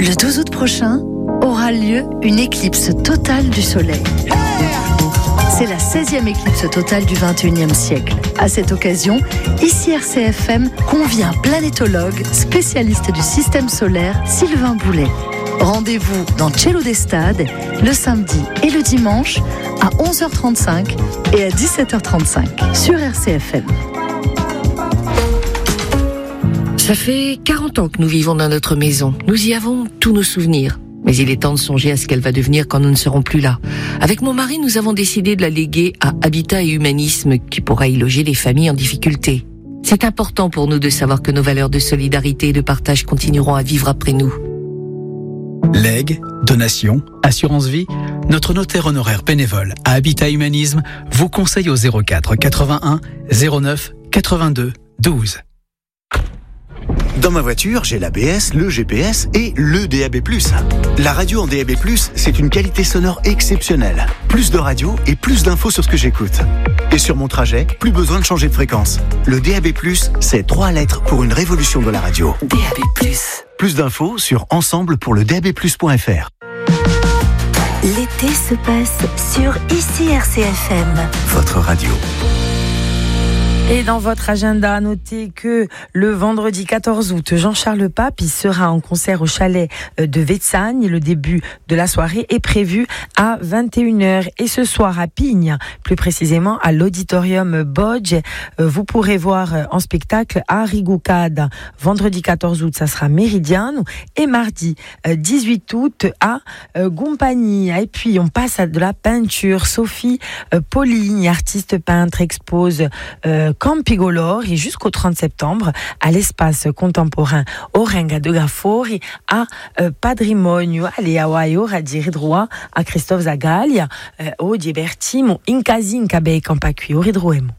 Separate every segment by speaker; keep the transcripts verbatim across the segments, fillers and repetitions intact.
Speaker 1: Le douze août prochain aura lieu une éclipse totale du Soleil. C'est la seizième éclipse totale du vingt et unième siècle. À cette occasion, ici R C F M convie un planétologue spécialiste du système solaire, Sylvain Boulet. Rendez-vous dans Cielo d'Estade le samedi et le dimanche à onze heures trente-cinq et à dix-sept heures trente-cinq sur R C F M.
Speaker 2: Ça fait quarante ans que nous vivons dans notre maison. Nous y avons tous nos souvenirs. Mais il est temps de songer à ce qu'elle va devenir quand nous ne serons plus là. Avec mon mari, nous avons décidé de la léguer à Habitat et Humanisme, qui pourra y loger les familles en difficulté. C'est important pour nous de savoir que nos valeurs de solidarité et de partage continueront à vivre après nous.
Speaker 3: Legs, donations, assurance vie, notre notaire honoraire bénévole à Habitat Humanisme vous conseille au zéro quatre quatre-vingt-un zéro neuf quatre-vingt-deux douze.
Speaker 4: Dans ma voiture, j'ai l'A B S, le G P S et le D A B plus. La radio en D A B plus, c'est une qualité sonore exceptionnelle. Plus de radio et plus d'infos sur ce que j'écoute. Et sur mon trajet, plus besoin de changer de fréquence. Le D A B plus, c'est trois lettres pour une révolution de la radio.
Speaker 2: D A B plus.
Speaker 4: Plus d'infos sur ensemble pour le d a b plus point f r.
Speaker 5: L'été se passe sur ici R C F M.
Speaker 4: Votre radio.
Speaker 6: Et dans votre agenda, notez que le vendredi quatorze août, Jean-Charles Pape il sera en concert au chalet de Vetsagne. Le début de la soirée est prévu à vingt et une heures. Et ce soir à Pigne, plus précisément à l'auditorium Bodge, vous pourrez voir en spectacle Harry Goukad. Vendredi quatorze août, ça sera Méridiane. Et mardi dix-huit août à Gompagny. Et puis on passe à de la peinture. Sophie Pauline, artiste peintre, expose euh, Campigolore et jusqu'au trente septembre à l'espace contemporain Orenga de Gafori à euh, Patrimonio alle Hawaio a dire droit à Christophe Zagaglia euh, au Dibertimo Incasi Incabe Campacui au Ridroemo.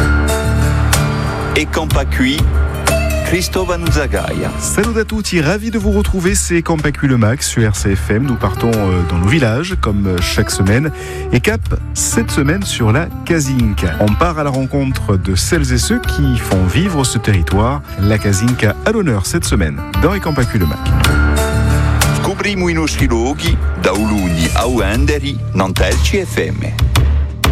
Speaker 7: Et Campacui Christophe Zagaglia.
Speaker 8: Salut à tous, ravi de vous retrouver, c'est Campacui le Max sur R C F M. Nous partons dans nos villages comme chaque semaine et cap cette semaine sur la Kazinka. On part à la rencontre de celles et ceux qui font vivre ce territoire. La Kazinka à l'honneur cette semaine dans Campacui le Mac.
Speaker 7: Scopriamo i nostri luoghi da Ulugni a Uenderi, Nantelci F M.